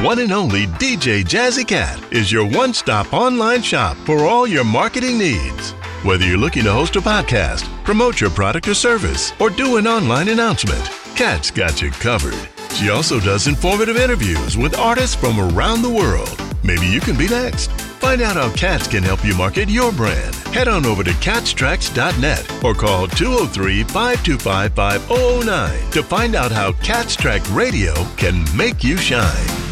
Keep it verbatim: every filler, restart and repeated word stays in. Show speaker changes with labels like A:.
A: one and only D J Jazzy Cat is your one-stop online shop for all your marketing needs. Whether you're looking to host a podcast, promote your product or service, or do an online announcement, Cat's got you covered. She also does informative interviews with artists from around the world. Maybe you can be next. Find out how Cats can help you market your brand. Head on over to cats tracks dot net or call two oh three, five two five, five oh oh nine to find out how Cats Track Radio can make you shine.